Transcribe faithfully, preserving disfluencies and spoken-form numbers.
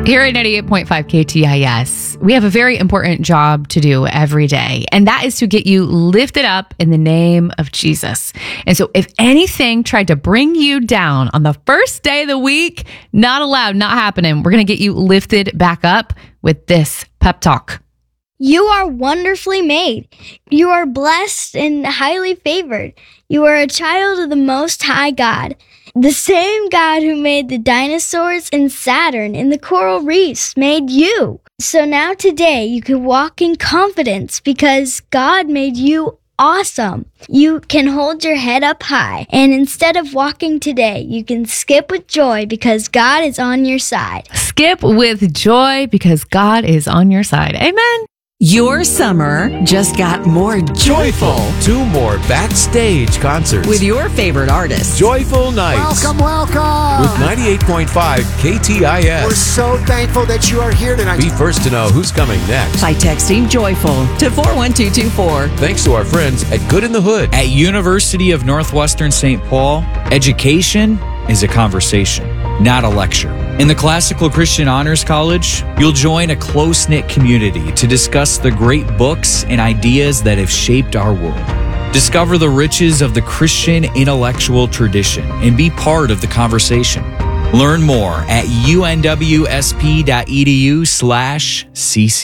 Here at ninety-eight point five K T I S, we have a very important job to do every day, and that is to get you lifted up in the name of Jesus. And so if anything tried to bring you down on the first day of the week, not allowed, not happening. We're going to get you lifted back up with this pep talk. You are wonderfully made. You are blessed and highly favored. You are a child of the Most High God. The same God who made the dinosaurs and Saturn and the coral reefs made you. So now today you can walk in confidence because God made you awesome. You can hold your head up high, and instead of walking today, you can skip with joy because God is on your side. Skip with joy because God is on your side. Amen. Your summer just got more joyful. Two more backstage concerts With your favorite artists. Joyful Nights Welcome, welcome. with ninety-eight point five K T I We're S. so thankful that you are here tonight. Be first to know who's coming next. By texting joyful to four one two two four. Thanks to our friends at Good in the Hood. At University of Northwestern Saint Paul, education is a conversation, not a lecture. In the Classical Christian Honors College, you'll join a close-knit community to discuss the great books and ideas that have shaped our world. Discover the riches of the Christian intellectual tradition and be part of the conversation. Learn more at unwsp.edu slash cc.